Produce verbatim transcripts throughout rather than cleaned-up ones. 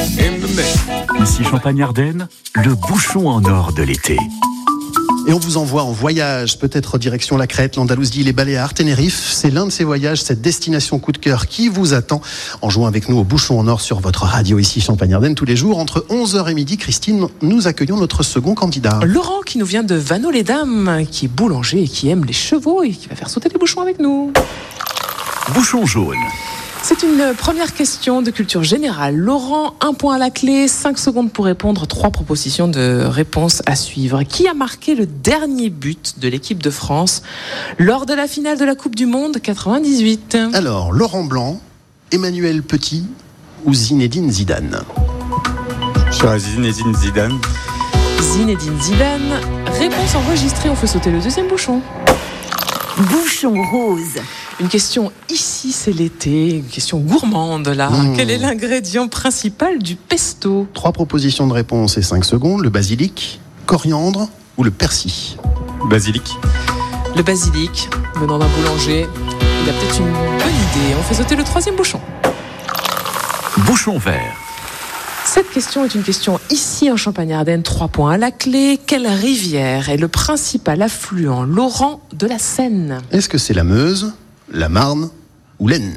in the mix. Ici Champagne-Ardenne, le bouchon en or de l'été. Et on vous envoie en voyage, peut-être direction la Crète, l'Andalousie, les Baléares, Tenerife. C'est l'un de ces voyages, cette destination coup de cœur qui vous attend en jouant avec nous au Bouchon en Or sur votre radio ici Champagne-Ardenne tous les jours. Entre onze heures et midi, Christine, nous accueillons notre second candidat. Laurent qui nous vient de Vanneau-les-Dames, qui est boulanger et qui aime les chevaux et qui va faire sauter les bouchons avec nous. Bouchon jaune. C'est une première question de culture générale. Laurent, un point à la clé, cinq secondes pour répondre, trois propositions de réponse à suivre. Qui a marqué le dernier but de l'équipe de France lors de la finale de la Coupe du Monde quatre-vingt-dix-huit? Alors, Laurent Blanc, Emmanuel Petit ou Zinedine Zidane? Sur Zinedine Zidane. Zinedine Zidane. Réponse enregistrée, on fait sauter le deuxième bouchon. Bouchon rose. Une question ici, c'est l'été, une question gourmande là. Mmh. Quel est l'ingrédient principal du pesto? Trois propositions de réponse et cinq secondes. Le basilic, coriandre ou le persil? Basilic. Le basilic, venant d'un boulanger, il a peut-être une bonne idée. On fait sauter le troisième bouchon. Bouchon vert. Cette question est une question ici en Champagne-Ardenne, trois points à la clé. Quelle rivière est le principal affluent Laurent de la Seine? Est-ce que c'est la Meuse, la Marne ou l'Aisne?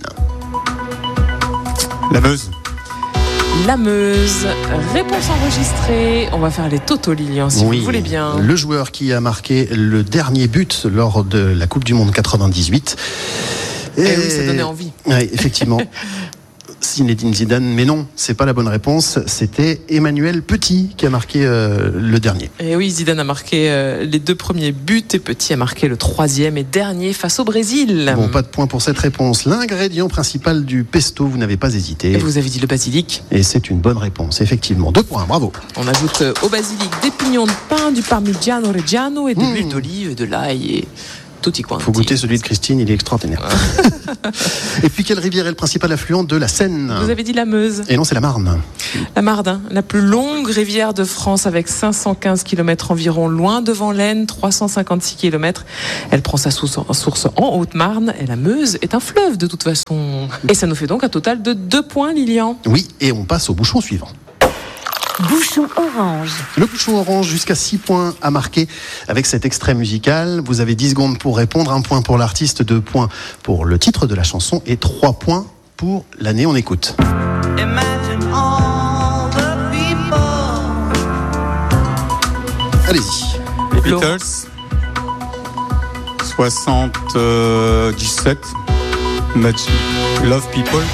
La Meuse. La Meuse. Réponse enregistrée. On va faire les totaux, Lilian, si oui, vous voulez bien. Le joueur qui a marqué le dernier but lors de la Coupe du Monde quatre-vingt-dix-huit. Et, et oui, ça donnait envie. Oui, effectivement. Zinedine Zidane, mais non, c'est pas la bonne réponse. C'était Emmanuel Petit qui a marqué euh, le dernier. Et oui, Zidane a marqué euh, les deux premiers buts et Petit a marqué le troisième et dernier face au Brésil. Bon, pas de point pour cette réponse. L'ingrédient principal du pesto, vous n'avez pas hésité. Et vous avez dit le basilic. Et c'est une bonne réponse, effectivement. Deux points, bravo. On ajoute au basilic des pignons de pain, du parmigiano reggiano et de mmh. l'huile d'olive et de l'ail et... Il faut goûter celui de Christine, il est extraordinaire. Et puis, quelle rivière est le principal affluent de la Seine? Vous avez dit la Meuse. Et non, c'est la Marne. La Marne, hein, la plus longue rivière de France avec cinq cent quinze kilomètres environ, loin devant l'Aisne, trois cent cinquante-six kilomètres. Elle prend sa source en Haute-Marne et la Meuse est un fleuve de toute façon. Et ça nous fait donc un total de deux points, Lilian. Oui, et on passe au bouchon suivant. Bouchon orange. Le bouchon orange, jusqu'à six points à marquer avec cet extrait musical. Vous avez dix secondes pour répondre, un point pour l'artiste, deux points pour le titre de la chanson et trois points pour l'année. On écoute. Allez-y. Les Beatles. soixante-dix-sept. Love People.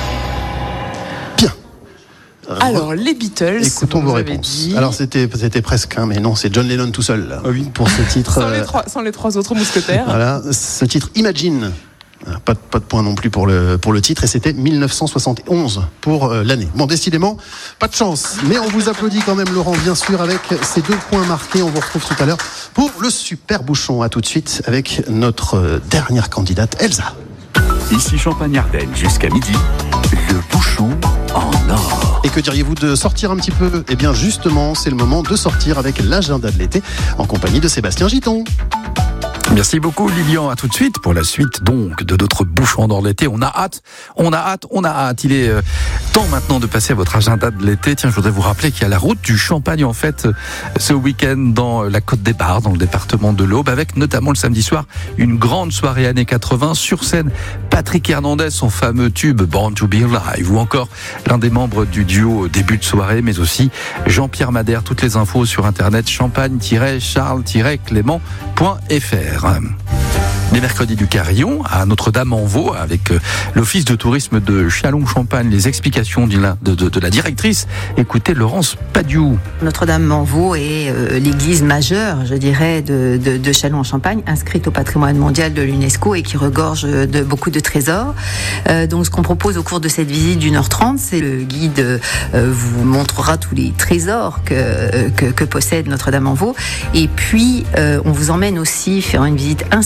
Alors, les Beatles. Écoutons vos réponses. Dit... Alors, c'était, c'était presque, hein, mais non, c'est John Lennon tout seul, là, ah oui. pour ce titre. sans, les trois, sans les trois autres mousquetaires. Voilà, ce titre Imagine. Pas de, pas de point non plus pour le, pour le titre, et c'était dix-neuf cent soixante et onze pour euh, l'année. Bon, décidément, pas de chance. Mais on vous applaudit quand même, Laurent, bien sûr, avec ces deux points marqués. On vous retrouve tout à l'heure pour le super bouchon. À tout de suite avec notre dernière candidate, Elsa. Ici Champagne-Ardenne, jusqu'à midi, le bouchon en or. Et que diriez-vous de sortir un petit peu? Eh bien, justement, c'est le moment de sortir avec l'agenda de l'été en compagnie de Sébastien Giton. Merci beaucoup Lilian, à tout de suite pour la suite donc de notre bouchon d'or de l'été. On a hâte, on a hâte, on a hâte. Il est euh, temps maintenant de passer à votre agenda de l'été. Tiens, je voudrais vous rappeler qu'il y a la route du Champagne en fait ce week-end dans la Côte des Bars, dans le département de l'Aube, avec notamment le samedi soir une grande soirée années quatre-vingts. Sur scène, Patrick Hernandez, son fameux tube Born to Be Alive, ou encore l'un des membres du duo début de soirée, mais aussi Jean-Pierre Madère. Toutes les infos sur internet champagne tiret charles tiret clément point f r. Les mercredis du Carillon à Notre-Dame-en-Vaux avec l'office de tourisme de Châlons-Champagne, les explications de la, de, de, de la directrice. Écoutez Laurence Padiou. Notre-Dame-en-Vaux est euh, l'église majeure, je dirais, de, de, de Châlons-en-Champagne, inscrite au patrimoine mondial de l'UNESCO et qui regorge de beaucoup de trésors. Euh, donc ce qu'on propose au cours de cette visite d'une heure trente, c'est le guide euh, vous montrera tous les trésors que, que, que possède Notre-Dame-en-Vaux. Et puis euh, on vous emmène aussi faire une visite insolite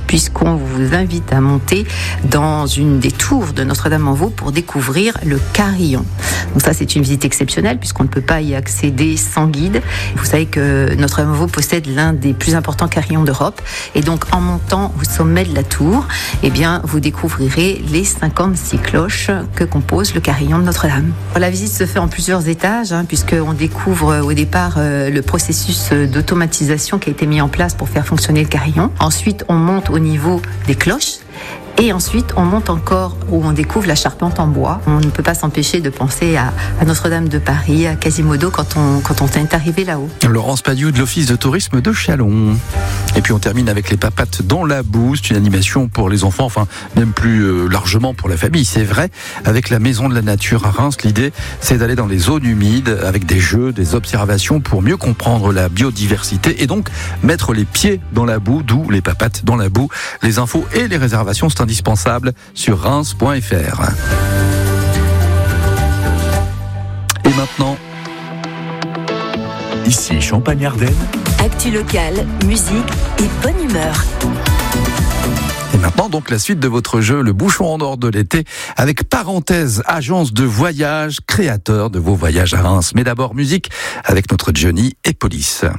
puisqu'on vous invite à monter dans une des tours de Notre-Dame-en-Vaux pour découvrir le carillon. Donc ça, c'est une visite exceptionnelle puisqu'on ne peut pas y accéder sans guide. Vous savez que Notre-Dame-en-Vaux possède l'un des plus importants carillons d'Europe, et donc en montant au sommet de la tour, eh bien, vous découvrirez les cinquante-six cloches que compose le carillon de Notre-Dame. La visite se fait en plusieurs étages, hein, puisqu'on découvre au départ euh, le processus d'automatisation qui a été mis en place pour faire fonctionner le carillon. Ensuite, on monte au niveau des cloches. Et ensuite, on monte encore où on découvre la charpente en bois. On ne peut pas s'empêcher de penser à, à Notre-Dame de Paris, à Quasimodo, quand on, quand on est arrivé là-haut. Laurence Padiou de l'Office de tourisme de Châlons. Et puis on termine avec les papates dans la boue. C'est une animation pour les enfants, enfin même plus euh, largement pour la famille, c'est vrai. Avec la Maison de la Nature à Reims, l'idée c'est d'aller dans les zones humides avec des jeux, des observations pour mieux comprendre la biodiversité et donc mettre les pieds dans la boue, d'où les papates dans la boue. Les infos et les réservations, c'est indispensable sur reims point f r. Et maintenant, Ici Champagne-Ardenne. Actu locale, musique et bonne humeur. Et maintenant, donc, la suite de votre jeu, le bouchon en or de l'été, avec Parenthèse, agence de voyage, créateur de vos voyages à Reims. Mais d'abord, musique avec notre Johnny et Police.